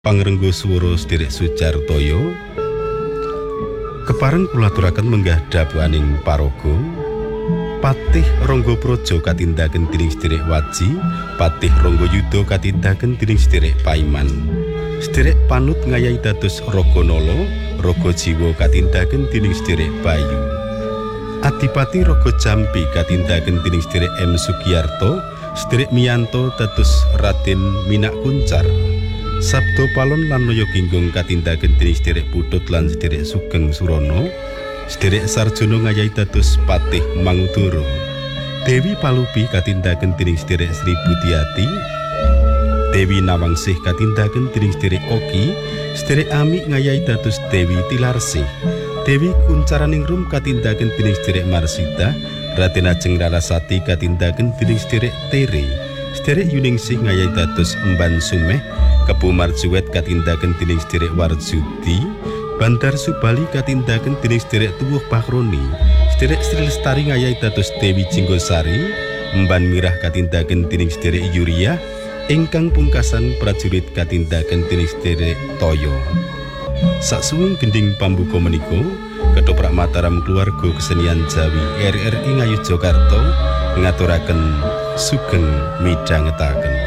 Pangrenggo swara Sedherek Sujartoyo kepareng kula aturaken menggah dabuaning paraga Patih Rangga Praja katindaken dening Sedherek Waji, Patih Rangga Yuda katindaken dening Sedherek Paiman, Sedherek Panut ngayahi dados Raganala, Raga Jiwa katindaken dening Sedherek Bayu, Adipati Raga Jampi katindaken dening Sedherek M Sugiyarto, Sedherek Miyanto dados Raden Minak Kuncar, Sabda Palon lan Naya Ginggong katindaken dening Sedherek Putut lan Sedherek Sugeng Surono, Sedherek Sarjono ngayahi dados Patih Mangudara, Dewi Palupi katindaken dening Sedherek Sri Budiati, Dewi Nawangsih katindaken dening Sedherek Oki, Sedherek Ami ngayahi dados Dewi Tilarsih, Dewi Kuncaraning-rum katindaken dening Sedherek Marsita, Raden Ajeng Rarasati katindaken dening Sedherek Tere, Sedherek Yuningsih ngayahi dados Emban Sumeh, Kebo Marjuwet katindaken dening Sedherek Warjudi, Bandar Subali katindaken dening Sedherek Tuwuh Pakroni, Sedherek Sri Lestari ngayahi dados Dewi Jinggosari, Emban Mirah katindaken dening Sedherek Yuriah, ingkang pungkasan prajurit katindaken dening Sedherek Toyo. Saksuwung gending pambuka menika Ketoprak Mataram Keluarga Kesenian Jawi RRI Ngayogyakarta ngaturaken sugeng midhangetaken.